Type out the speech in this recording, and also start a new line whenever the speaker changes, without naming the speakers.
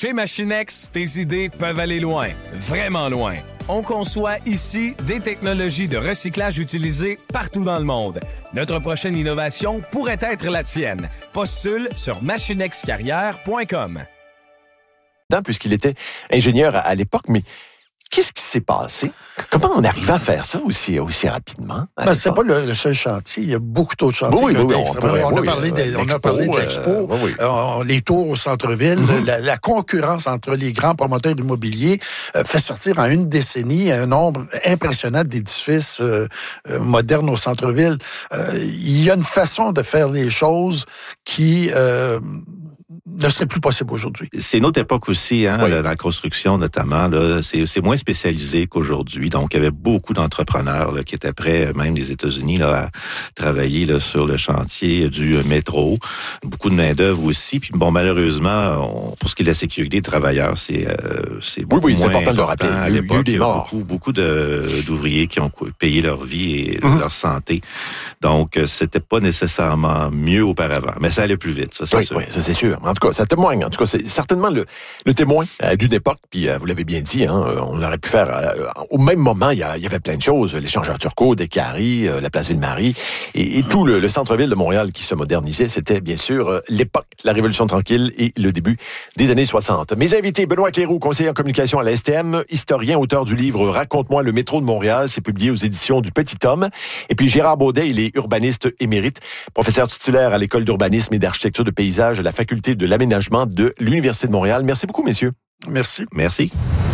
Chez Machinex, tes idées peuvent aller loin, vraiment loin. On conçoit ici des technologies de recyclage utilisées partout dans le monde. Notre prochaine innovation pourrait être la tienne. Postule sur machinexcarrière.com.
Puisqu'il était ingénieur à l'époque, mais qu'est-ce qui s'est passé? Comment on arrive à faire ça aussi rapidement?
C'est pas le seul chantier. Il y a beaucoup d'autres chantiers.
Oui,
on a parlé de l'Expo, les tours au centre-ville, la concurrence entre les grands promoteurs immobiliers fait sortir en une décennie un nombre impressionnant d'édifices modernes au centre-ville. Il y a une façon de faire les choses qui ne serait plus possible aujourd'hui.
C'est une autre époque aussi, dans la construction notamment. Là, c'est moins spécialisé qu'aujourd'hui. Donc, il y avait beaucoup d'entrepreneurs là, qui étaient prêts, même des États-Unis, là, à travailler là, sur le chantier du métro. Beaucoup de main-d'œuvre aussi. Puis bon, malheureusement, pour ce qui est de la sécurité des travailleurs, c'est beaucoup moins
c'est important de le rappeler.
À l'époque, il y a beaucoup d'ouvriers qui ont payé leur vie et leur santé. Donc, c'était pas nécessairement mieux auparavant. Mais ça allait plus vite, ça, c'est sûr.
Oui, ça, c'est sûr. En tout cas, ça témoigne. En tout cas, c'est certainement le témoin d'une époque. Puis, vous l'avez bien dit, on aurait pu faire... au même moment, il y avait plein de choses. L'échangeur Turcot, Descaries, la place Ville-Marie et tout le centre-ville de Montréal qui se modernisait. C'était, bien sûr, l'époque, la Révolution tranquille et le début des années 60. Mes invités, Benoît Cléroux, conseiller en communication à la STM, historien, auteur du livre « Raconte-moi le métro de Montréal ». C'est publié aux éditions du Petit Homme. Et puis, Gérard Baudet, il est urbaniste émérite, professeur titulaire à l'École d'urbanisme et d'architecture de paysage à la Faculté de l'aménagement de l'Université de Montréal. Merci beaucoup, messieurs.
Merci.
Merci.